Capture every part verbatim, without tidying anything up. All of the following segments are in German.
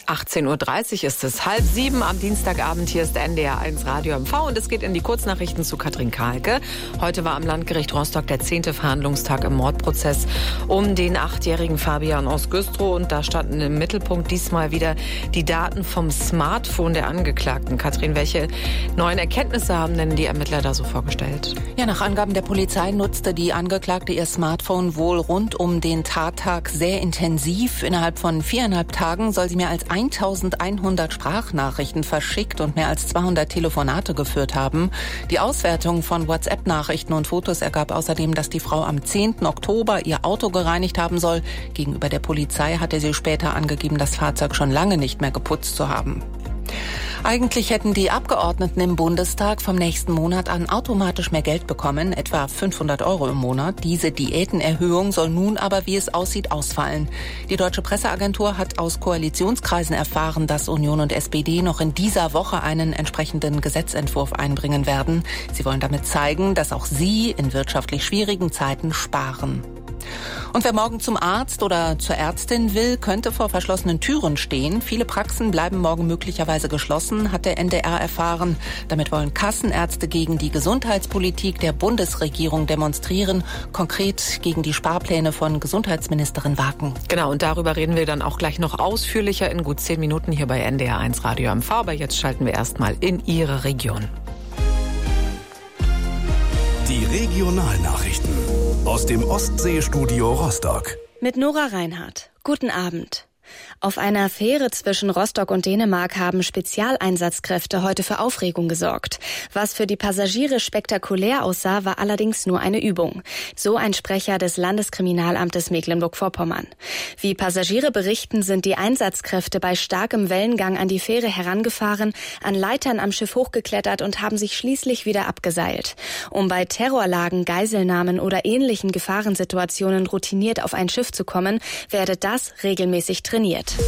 achtzehn Uhr dreißig ist es, halb sieben am Dienstagabend. Hier ist N D R eins Radio M V und es geht in die Kurznachrichten zu Katrin Kahlke. Heute war am Landgericht Rostock der zehnte Verhandlungstag im Mordprozess um den achtjährigen Fabian aus Güstrow. Und da standen im Mittelpunkt diesmal wieder die Daten vom Smartphone der Angeklagten. Katrin, welche neuen Erkenntnisse haben denn die Ermittler da so vorgestellt? Ja, nach Angaben der Polizei nutzte die Angeklagte ihr Smartphone wohl rund um den Tattag sehr intensiv. Innerhalb von viereinhalb Tagen soll sie mehr als eintausendeinhundert Sprachnachrichten verschickt und mehr als zweihundert Telefonate geführt haben. Die Auswertung von WhatsApp-Nachrichten und Fotos ergab außerdem, dass die Frau am zehnten Oktober ihr Auto gereinigt haben soll. Gegenüber der Polizei hatte sie später angegeben, das Fahrzeug schon lange nicht mehr geputzt zu haben. Eigentlich hätten die Abgeordneten im Bundestag vom nächsten Monat an automatisch mehr Geld bekommen, etwa fünfhundert Euro im Monat. Diese Diätenerhöhung soll nun aber, wie es aussieht, ausfallen. Die Deutsche Presseagentur hat aus Koalitionskreisen erfahren, dass Union und S P D noch in dieser Woche einen entsprechenden Gesetzentwurf einbringen werden. Sie wollen damit zeigen, dass auch sie in wirtschaftlich schwierigen Zeiten sparen. Und wer morgen zum Arzt oder zur Ärztin will, könnte vor verschlossenen Türen stehen. Viele Praxen bleiben morgen möglicherweise geschlossen, hat der N D R erfahren. Damit wollen Kassenärzte gegen die Gesundheitspolitik der Bundesregierung demonstrieren, konkret gegen die Sparpläne von Gesundheitsministerin Waken. Genau, und darüber reden wir dann auch gleich noch ausführlicher in gut zehn Minuten hier bei N D R eins Radio M V. Aber jetzt schalten wir erstmal in Ihre Region. Die Regionalnachrichten aus dem Ostseestudio Rostock. Mit Nora Reinhardt. Guten Abend. Auf einer Fähre zwischen Rostock und Dänemark haben Spezialeinsatzkräfte heute für Aufregung gesorgt. Was für die Passagiere spektakulär aussah, war allerdings nur eine Übung. So ein Sprecher des Landeskriminalamtes Mecklenburg-Vorpommern. Wie Passagiere berichten, sind die Einsatzkräfte bei starkem Wellengang an die Fähre herangefahren, an Leitern am Schiff hochgeklettert und haben sich schließlich wieder abgeseilt. Um bei Terrorlagen, Geiselnahmen oder ähnlichen Gefahrensituationen routiniert auf ein Schiff zu kommen, werde das regelmäßig trainiert.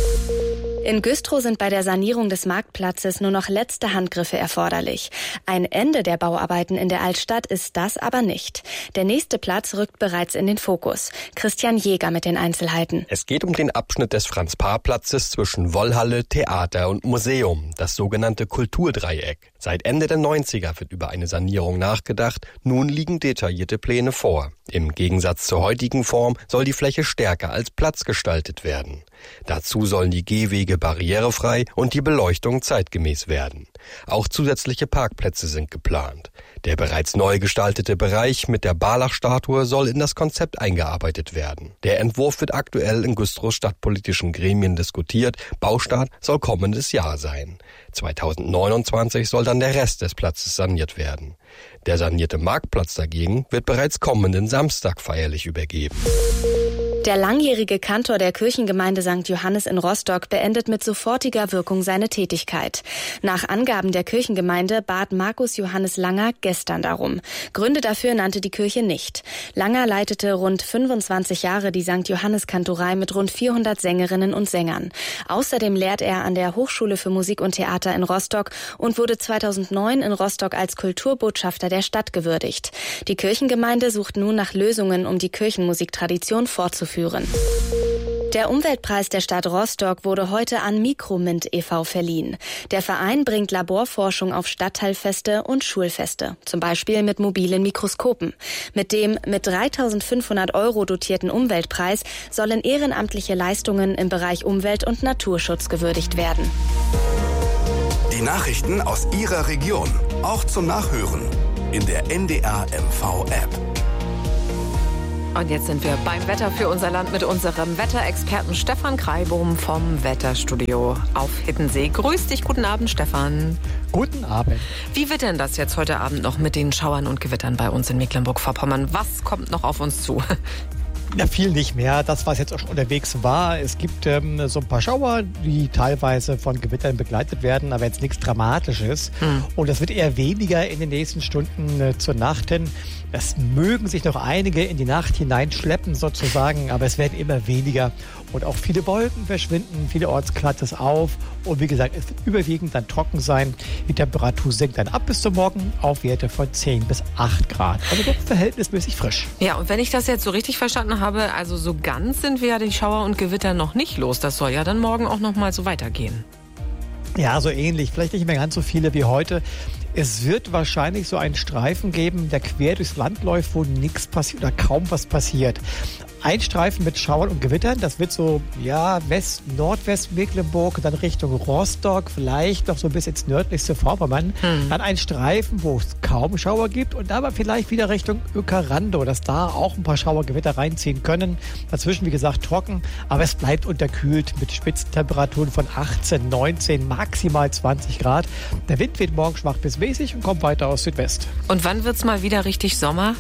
In Güstrow sind bei der Sanierung des Marktplatzes nur noch letzte Handgriffe erforderlich. Ein Ende der Bauarbeiten in der Altstadt ist das aber nicht. Der nächste Platz rückt bereits in den Fokus. Christian Jäger mit den Einzelheiten. Es geht um den Abschnitt des Franz-Paar-Platzes zwischen Wollhalle, Theater und Museum, das sogenannte Kulturdreieck. Seit Ende der neunziger wird über eine Sanierung nachgedacht. Nun liegen detaillierte Pläne vor. Im Gegensatz zur heutigen Form soll die Fläche stärker als Platz gestaltet werden. Dazu sollen die Gehwege barrierefrei und die Beleuchtung zeitgemäß werden. Auch zusätzliche Parkplätze sind geplant. Der bereits neu gestaltete Bereich mit der Barlach-Statue soll in das Konzept eingearbeitet werden. Der Entwurf wird aktuell in Güstrows stadtpolitischen Gremien diskutiert. Baustart soll kommendes Jahr sein. zweitausendneunundzwanzig soll dann der Rest des Platzes saniert werden. Der sanierte Marktplatz dagegen wird bereits kommenden Samstag feierlich übergeben. Der langjährige Kantor der Kirchengemeinde Sankt Johannes in Rostock beendet mit sofortiger Wirkung seine Tätigkeit. Nach Angaben der Kirchengemeinde bat Markus Johannes Langer gestern darum. Gründe dafür nannte die Kirche nicht. Langer leitete rund fünfundzwanzig Jahre die Sankt Johannes Kantorei mit rund vierhundert Sängerinnen und Sängern. Außerdem lehrt er an der Hochschule für Musik und Theater in Rostock und wurde zweitausendneun in Rostock als Kulturbotschafter der Stadt gewürdigt. Die Kirchengemeinde sucht nun nach Lösungen, um die Kirchenmusiktradition fortzuführen. Der Umweltpreis der Stadt Rostock wurde heute an Mikromint e V verliehen. Der Verein bringt Laborforschung auf Stadtteilfeste und Schulfeste, zum Beispiel mit mobilen Mikroskopen. Mit dem mit dreitausendfünfhundert Euro dotierten Umweltpreis sollen ehrenamtliche Leistungen im Bereich Umwelt- und Naturschutz gewürdigt werden. Die Nachrichten aus Ihrer Region, auch zum Nachhören in der N D R M V-App. Und jetzt sind wir beim Wetter für unser Land mit unserem Wetterexperten Stefan Kreibohm vom Wetterstudio auf Hiddensee. Grüß dich, guten Abend, Stefan. Guten Abend. Wie wird denn das jetzt heute Abend noch mit den Schauern und Gewittern bei uns in Mecklenburg-Vorpommern? Was kommt noch auf uns zu? Ja, viel nicht mehr. Das, was jetzt auch schon unterwegs war. Es gibt ähm, so ein paar Schauer, die teilweise von Gewittern begleitet werden, aber jetzt nichts Dramatisches. Hm. Und das wird eher weniger in den nächsten Stunden äh, zur Nacht hin. Es mögen sich noch einige in die Nacht hineinschleppen sozusagen, aber es werden immer weniger Und auch viele Wolken verschwinden, vielerorts klart es auf. Und wie gesagt, es wird überwiegend dann trocken sein. Die Temperatur sinkt dann ab bis zum Morgen auf Werte von zehn bis acht Grad. Also doch verhältnismäßig frisch. Ja, und wenn ich das jetzt so richtig verstanden habe, also so ganz sind wir ja die Schauer und Gewitter noch nicht los. Das soll ja dann morgen auch noch mal so weitergehen. Ja, so ähnlich. Vielleicht nicht mehr ganz so viele wie heute. Es wird wahrscheinlich so einen Streifen geben, der quer durchs Land läuft, wo nichts passiert oder kaum was passiert. Ein Streifen mit Schauern und Gewittern, das wird so, ja, West-, Nordwest-Mecklenburg, dann Richtung Rostock, vielleicht noch so bis ins nördlichste Vorpommern. Hm. Dann ein Streifen, wo es kaum Schauer gibt und aber vielleicht wieder Richtung Uecker-Randow, dass da auch ein paar Schauergewitter reinziehen können. Dazwischen, wie gesagt, trocken, aber es bleibt unterkühlt mit Spitzentemperaturen von achtzehn, neunzehn, maximal zwanzig Grad. Der Wind wird morgen schwach bis mäßig und kommt weiter aus Südwest. Und wann wird's mal wieder richtig Sommer?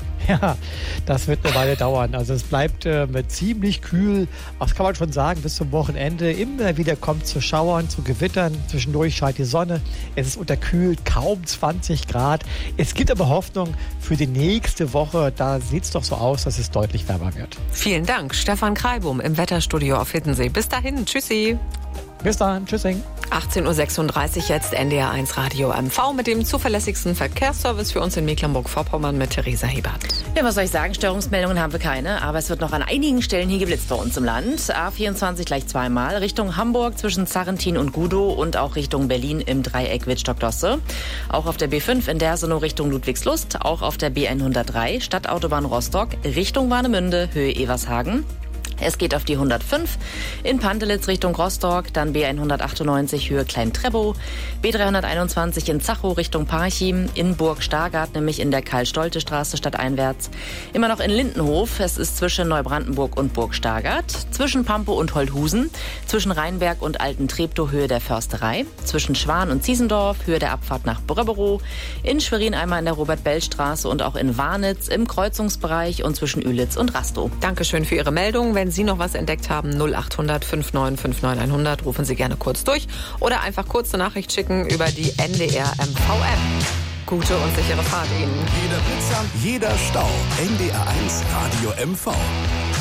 Ja, das wird eine Weile dauern. Also es bleibt äh, ziemlich kühl. Das kann man schon sagen, bis zum Wochenende. Immer wieder kommt es zu Schauern, zu Gewittern. Zwischendurch scheint die Sonne. Es ist unterkühlt, kaum zwanzig Grad. Es gibt aber Hoffnung für die nächste Woche. Da sieht es doch so aus, dass es deutlich wärmer wird. Vielen Dank, Stefan Kreibum im Wetterstudio auf Hiddensee. Bis dahin, tschüssi. Bis dann, tschüssing. achtzehn Uhr sechsunddreißig jetzt N D R eins Radio M V mit dem zuverlässigsten Verkehrsservice für uns in Mecklenburg-Vorpommern mit Theresa Hebert. Ja, was soll ich sagen? Störungsmeldungen haben wir keine, aber es wird noch an einigen Stellen hier geblitzt bei uns im Land. A vierundzwanzig gleich zweimal, Richtung Hamburg zwischen Zarrentin und Gudow und auch Richtung Berlin im Dreieck Wittstock-Dosse. Auch auf der B fünf in Dersenow Richtung Ludwigslust, auch auf der B hundertdrei Stadtautobahn Rostock Richtung Warnemünde, Höhe Evershagen. Es geht auf die hundertfünf in Pantelitz Richtung Rostock, dann B hundertachtundneunzig Höhe Klein-Treppow, B dreihunderteinundzwanzig in Zachow Richtung Parchim, in Burg-Stargard, nämlich in der Karl-Stolte-Straße stadteinwärts. Immer noch in Lindenhof, es ist zwischen Neubrandenburg und Burg-Stargard, zwischen Pampow und Holthusen, zwischen Rheinberg und Alten-Treptow Höhe der Försterei, zwischen Schwan und Ziesendorf Höhe der Abfahrt nach Bröberow, in Schwerin einmal in der Robert-Bell-Straße und auch in Warnitz im Kreuzungsbereich und zwischen Ühlitz und Rastow. Dankeschön für Ihre Meldung. Wenn Sie noch was entdeckt haben, null acht hundert fünf neun fünf neun hundert, rufen Sie gerne kurz durch oder einfach kurze Nachricht schicken über die N D R M V-App. Gute und sichere Fahrt Ihnen. Jeder Blitzer, jeder Stau. N D R eins Radio M V.